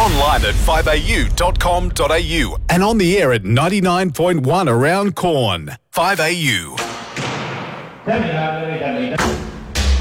Online at 5au.com.au and on the air at 99.1 around Corn. 5AU.